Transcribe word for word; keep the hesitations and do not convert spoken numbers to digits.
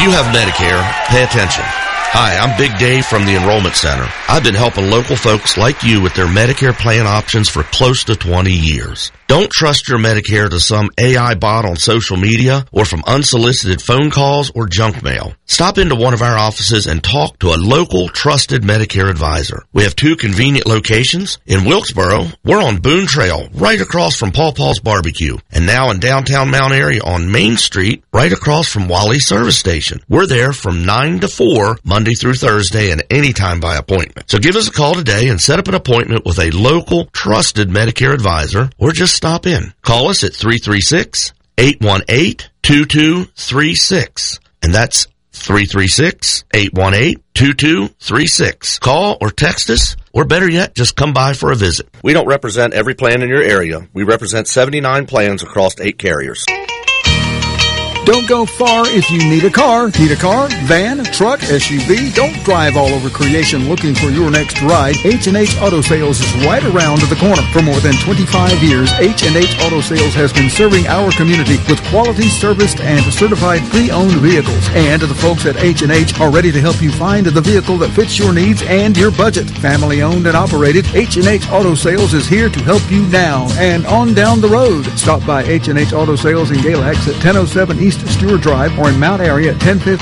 you have Medicare, pay attention. Hi, I'm Big Dave from the Enrollment Center. I've been helping local folks like you with their Medicare plan options for close to twenty years. Don't trust your Medicare to some A I bot on social media or from unsolicited phone calls or junk mail. Stop into one of our offices and talk to a local, trusted Medicare advisor. We have two convenient locations. In Wilkesboro, we're on Boone Trail, right across from Paw Paw's Barbecue. And now in downtown Mount Airy on Main Street, right across from Wally's Service Station. We're there from nine to four, Monday through Thursday, and anytime by appointment. So give us a call today and set up an appointment with a local, trusted Medicare advisor, or just stop in. Call us at three three six, eight one eight, two two three six. And that's three three six, eight one eight, two two three six. Call or text us, or better yet, just come by for a visit. We don't represent every plan in your area. We represent seventy-nine plans across eight carriers. Don't go far if you need a car. Need a car, van, truck, S U V? Don't drive all over creation looking for your next ride. H and H Auto Sales is right around the corner. For more than twenty-five years, H and H Auto Sales has been serving our community with quality, serviced, and certified pre-owned vehicles. And the folks at H and H are ready to help you find the vehicle that fits your needs and your budget. Family owned and operated, H and H Auto Sales is here to help you now and on down the road. Stop by H and H Auto Sales in Galax at ten oh seven East Stewart Drive or in Mount Airy at ten fifty